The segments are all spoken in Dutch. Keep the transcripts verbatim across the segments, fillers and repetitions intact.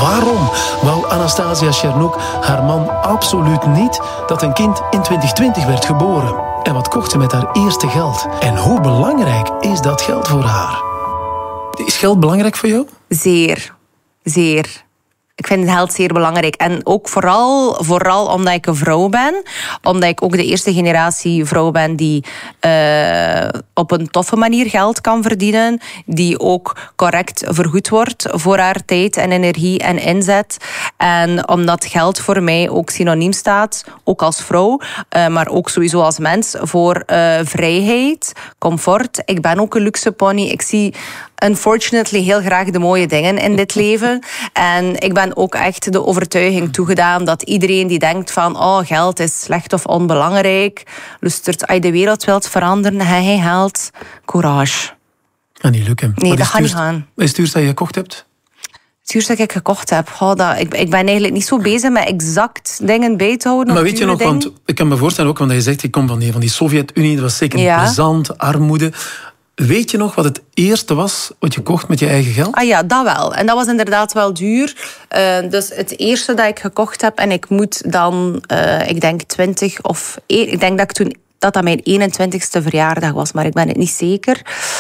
Waarom wou Anastasia Tchernok haar man absoluut niet dat een kind in twintig twintig werd geboren? En wat kocht ze met haar eerste geld? En hoe belangrijk is dat geld voor haar? Is geld belangrijk voor jou? Zeer. Zeer. Ik vind geld zeer belangrijk. En ook vooral, vooral omdat ik een vrouw ben. Omdat ik ook de eerste generatie vrouw ben die uh, op een toffe manier geld kan verdienen. Die ook correct vergoed wordt voor haar tijd en energie en inzet. En omdat geld voor mij ook synoniem staat, ook als vrouw, uh, maar ook sowieso als mens, voor uh, vrijheid, comfort. Ik ben ook een luxe pony. Ik zie unfortunately heel graag de mooie dingen in dit leven. En ik ben ook echt de overtuiging toegedaan dat iedereen die denkt van oh, geld is slecht of onbelangrijk, lustert, als je de wereld wilt veranderen, heb je geld. Courage. Gaat niet lukken. Nee, wat dat gaat niet duurst, gaan. Wat is het duurste dat je gekocht hebt? Het duurste dat ik gekocht heb. Oh, dat, ik, ik ben eigenlijk niet zo bezig met exact dingen bij te houden. Maar weet je nog, dingen. want ik kan me voorstellen ook, want je zegt, ik kom van die, van die Sovjet-Unie, dat was zeker niet Ja. plezant, armoede. Weet je nog wat het eerste was wat je kocht met je eigen geld? Ah ja, dat wel. En dat was inderdaad wel duur. Uh, dus het eerste dat ik gekocht heb, en ik moet dan, uh, ik denk twintig of... Ik denk dat ik toen... dat dat mijn eenentwintigste verjaardag was, maar ik ben het niet zeker.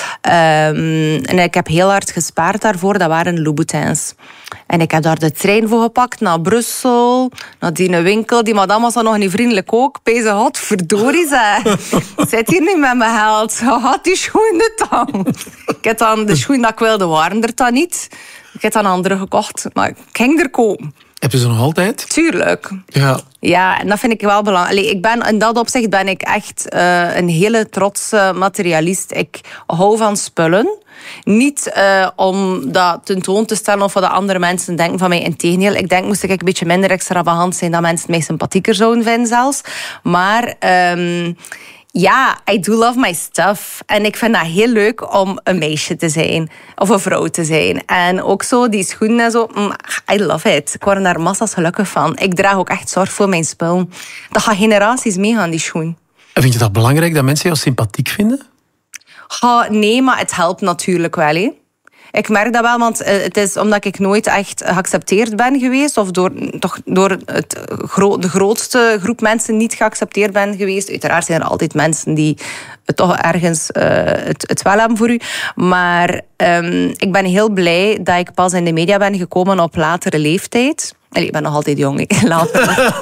Um, en ik heb heel hard gespaard daarvoor. Dat waren Louboutins. En ik heb daar de trein voor gepakt naar Brussel, naar die winkel. Die madame was dan nog niet vriendelijk ook. Peze, had verdorie, zeg. Zit hier niet met mijn geld. Had die schoenen dan. Ik heb dan de schoenen dat ik wilde, waren er dan niet. Ik heb dan andere gekocht, maar ik ging er komen. Heb je ze nog altijd? Tuurlijk. Ja. Ja, en dat vind ik wel belangrijk. Allee, ik ben, in dat opzicht ben ik echt uh, een hele trotse materialist. Ik hou van spullen. Niet uh, om dat tentoon te stellen of wat de andere mensen denken van mij. Integendeel, ik denk moest ik een beetje minder extravagant zijn, dat mensen mij sympathieker zouden vinden zelfs. Maar... Um, ja, I do love my stuff. En ik vind dat heel leuk om een meisje te zijn. Of een vrouw te zijn. En ook zo, die schoenen en zo. Mm, I love it. Ik word daar massa's gelukkig van. Ik draag ook echt zorg voor mijn spul. Dat gaat generaties meegaan, die schoen. En vind je dat belangrijk dat mensen jou sympathiek vinden? Ha, nee, maar het helpt natuurlijk wel, hè. Ik merk dat wel, want het is omdat ik nooit echt geaccepteerd ben geweest, of door, toch door het gro- de grootste groep mensen niet geaccepteerd ben geweest. Uiteraard zijn er altijd mensen die het toch ergens uh, het, het wel hebben voor u. Maar um, ik ben heel blij dat ik pas in de media ben gekomen op latere leeftijd. Allee, ik ben nog altijd jong. Later,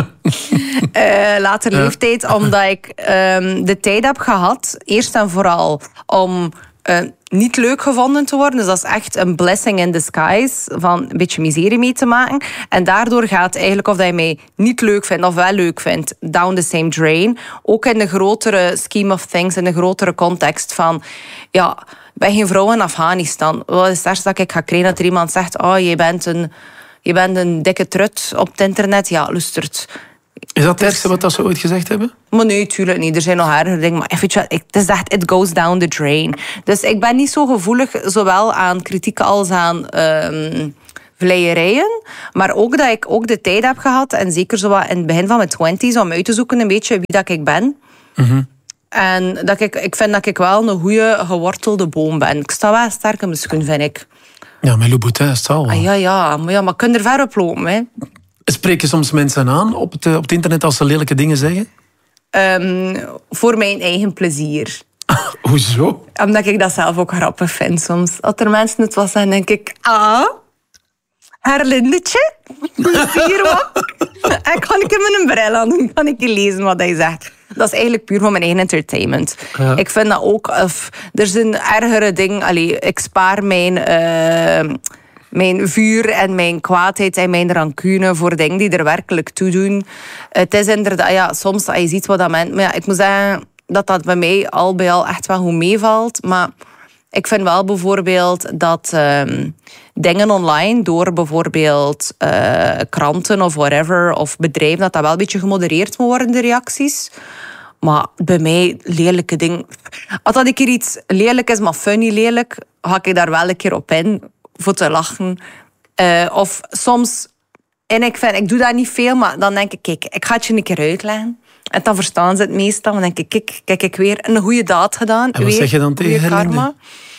uh, later leeftijd, omdat ik um, de tijd heb gehad, eerst en vooral om... Uh, niet leuk gevonden te worden. Dus dat is echt een blessing in disguise. Van een beetje miserie mee te maken. En daardoor gaat eigenlijk of dat je mij niet leuk vindt of wel leuk vindt, down the same drain. Ook in de grotere scheme of things, in de grotere context van... Ja, ik ben geen vrouw in Afghanistan. Wat is het eerste dat ik ga krijgen dat er iemand zegt... Oh, je bent een, je bent een dikke trut op het internet. Ja, lustert... Is dat het ergste wat dat ze ooit gezegd hebben? Maar nee, tuurlijk niet. Er zijn nog erger dingen. Maar weet je, het is echt, it goes down the drain. Dus ik ben niet zo gevoelig, zowel aan kritiek als aan um, vleierijen. Maar ook dat ik ook de tijd heb gehad, en zeker zo wat in het begin van mijn twinties, om uit te zoeken een beetje wie dat ik ben. Mm-hmm. En dat ik, ik vind dat ik wel een goede gewortelde boom ben. Ik sta wel sterk in mijn schoen, vind ik. Ja, met Louboutin is het al. Ah, ja, ja, maar, ja, maar ik kan er ver op lopen, hè. Spreek je soms mensen aan op het, op het internet als ze lelijke dingen zeggen? Um, voor mijn eigen plezier. Hoezo? Omdat ik dat zelf ook grappig vind soms. Als er mensen het was, dan denk ik... Ah, Herlindetje, plezier wat. En kan ik hem een bril aan doen, kan ik je lezen wat hij zegt. Dat is eigenlijk puur voor mijn eigen entertainment. Ja. Ik vind dat ook... Of, er zijn ergere dingen... Allee, ik spaar mijn... Uh, Mijn vuur en mijn kwaadheid en mijn rancune voor dingen die er werkelijk toe doen. Het is inderdaad, ja, soms als je ziet wat dat mensen... Maar ja, ik moet zeggen dat dat bij mij al bij al echt wel goed meevalt. Maar ik vind wel bijvoorbeeld dat um, dingen online door bijvoorbeeld uh, kranten of whatever, of bedrijven, dat dat wel een beetje gemodereerd moet worden, de reacties. Maar bij mij, lelijke dingen... Als dat een keer iets lelijk is, maar funny lelijk, ga ik daar wel een keer op in... voor te lachen. Uh, of soms... En ik, vind, ik doe dat niet veel, maar dan denk ik... Kijk, ik ga het je een keer uitleggen. En dan verstaan ze het meestal. Dan denk ik, kijk, kijk ik weer een goede daad gedaan. En wat weer, zeg je dan tegen karma.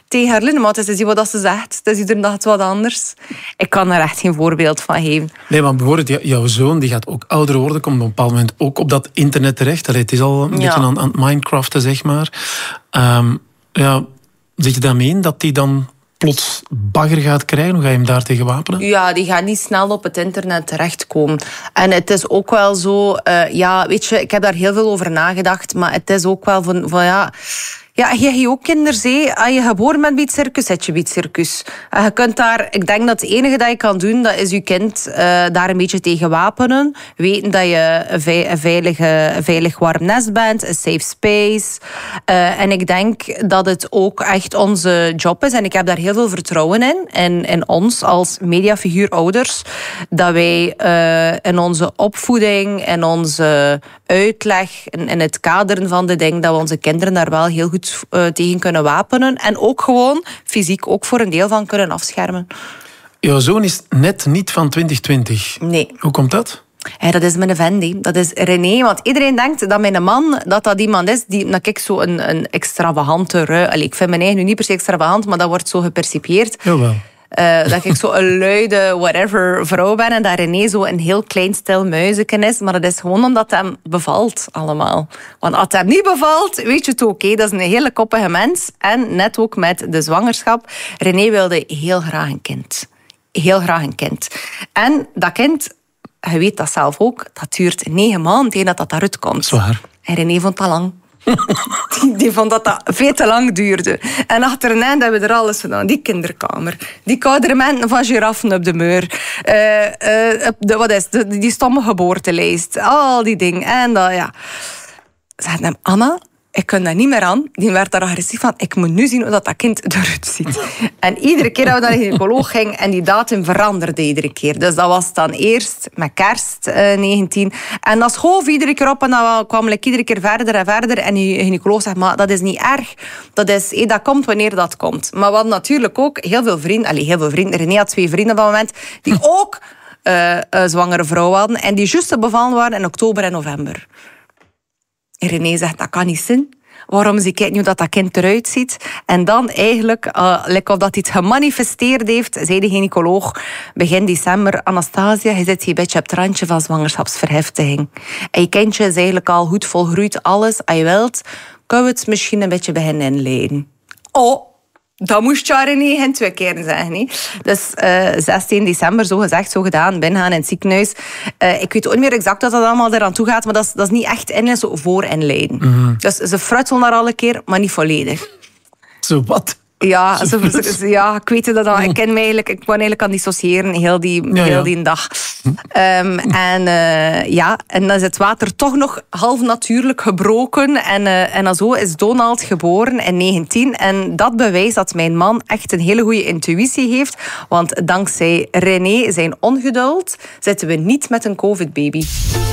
tegen Herline, maar het is niet wat ze zegt. Het is iedere dag wat anders. Ik kan er echt geen voorbeeld van geven. Nee, maar bijvoorbeeld jouw zoon die gaat ook ouder worden, komt op een bepaald moment ook op dat internet terecht. Allee, het is al een ja. beetje aan, aan het Minecraften, zeg maar. Um, ja, zit je daarmee in dat die dan plots bagger gaat krijgen? Hoe ga je hem daartegen wapenen? Ja, die gaat niet snel op het internet terechtkomen. En het is ook wel zo... Uh, ja, weet je, ik heb daar heel veel over nagedacht, maar het is ook wel van... van ja, Ja, je hebt ook kinderen, hè. Als je geboren bent bij het circus, zit je bij het circus. En je kunt daar, ik denk dat het enige dat je kan doen, dat is je kind uh, daar een beetje tegen wapenen. Weten dat je een, vei- een, veilige, een veilig warm nest bent, een safe space. Uh, en ik denk dat het ook echt onze job is, en ik heb daar heel veel vertrouwen in, in, in ons als mediafiguur ouders, dat wij uh, in onze opvoeding, in onze uitleg, in, in het kaderen van de dingen, dat we onze kinderen daar wel heel goed uh, tegen kunnen wapenen. En ook gewoon fysiek ook voor een deel van kunnen afschermen. Jouw zoon is net niet van twintig twintig. Nee. Hoe komt dat? Hey, dat is mijn vent, he. Dat is René. Want iedereen denkt dat mijn man dat dat iemand is die, dat ik zo een, een extravagante rui... Allee, ik vind mijn eigen nu niet per se extravagant, maar dat wordt zo gepercipieerd. Jawel. Uh, dat ik zo een luide whatever vrouw ben en dat René zo een heel klein stil muizenken is. Maar dat is gewoon omdat het hem bevalt allemaal. Want als het hem niet bevalt, weet je het ook. Okay? Dat is een hele koppige mens. En net ook met de zwangerschap. René wilde heel graag een kind. Heel graag een kind. En dat kind, je weet dat zelf ook, dat duurt negen maanden tegen dat dat daaruit komt. Zwaar. En René vond dat lang. Die, die vond dat dat veel te lang duurde. En achter een eind hebben we er alles gedaan. Die kinderkamer, die kadrementen van giraffen op de muur, uh, uh, de, wat is de, die stomme geboortelijst, al die dingen. En dat, ja. Ze zei hem, Anna, ik kan daar niet meer aan. Die werd daar agressief van. Ik moet nu zien hoe dat, dat kind eruit ziet. En iedere keer dat we naar de gynaecoloog gingen, en die datum veranderde iedere keer. Dus dat was dan eerst met kerst uh, negentien. En dat schoof iedere keer op en dan kwam ik iedere keer verder en verder. En die gynaecoloog zegt, maar dat is niet erg. Dat, is, hey, dat komt wanneer dat komt. Maar we hadden natuurlijk ook heel veel vrienden. Allee, heel veel vrienden. René had twee vrienden op dat moment die ook uh, een zwangere vrouw hadden. En die juist bevallen waren in oktober en november. En René zegt, dat kan niet zijn. Waarom zie ik niet hoe dat, dat kind eruit ziet? En dan eigenlijk, uh, like of dat hij het gemanifesteerd heeft, zei de gynaecoloog begin december, Anastasia, je zit hier een beetje op het randje van zwangerschapsverheftiging. En je kindje is eigenlijk al goed volgroeid, alles. Als je wilt, kunnen we het misschien een beetje beginnen inleiden. Oh, dat moest je René geen twee keer zeggen. He. Dus uh, zestien december, zo gezegd, zo gedaan, binnengaan in het ziekenhuis. Uh, ik weet ook niet meer exact dat dat allemaal eraan toe gaat, maar dat is, dat is niet echt inleiden, zo voor inleiden. Mm-hmm. Dus ze frutselen daar al een keer, maar niet volledig. Zo wat? Ja, ze, ze, ja, ik weet dat al. Ik ken me eigenlijk, ik ben eigenlijk aan dissociëren heel die, ja, heel ja. die dag. Um, en uh, ja, en dan is het water toch nog half natuurlijk gebroken. En, uh, en dan zo is Donald geboren in negentien. En dat bewijst dat mijn man echt een hele goede intuïtie heeft. Want dankzij René, zijn ongeduld, zitten we niet met een covid-baby.